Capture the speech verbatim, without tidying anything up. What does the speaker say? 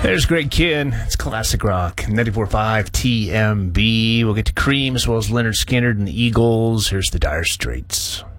There's Greg Kihn. It's classic rock. ninety-four point five T M B. We'll get to Cream as well as Leonard Skinner and the Eagles. Here's the Dire Straits.